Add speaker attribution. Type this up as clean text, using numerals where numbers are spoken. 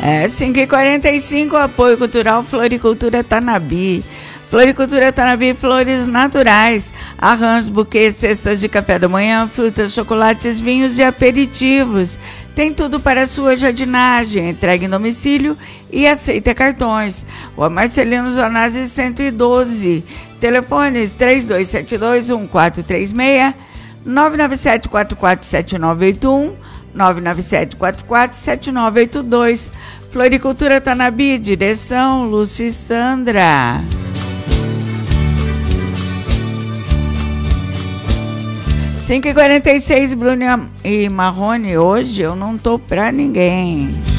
Speaker 1: 5h45, apoio cultural Floricultura Tanabi. Floricultura Tanabi, flores naturais, arranjos, buquês, cestas de café da manhã, frutas, chocolates, vinhos e aperitivos. Tem tudo para a sua jardinagem, entregue em domicílio e aceita cartões. Rua Marcelino Zonazzi 112, telefones 3272-1436, 997-447981, 997-447982. Floricultura Tanabi, direção Lúcia e Sandra. 5h46, Bruno e Marrone, hoje eu não tô pra ninguém.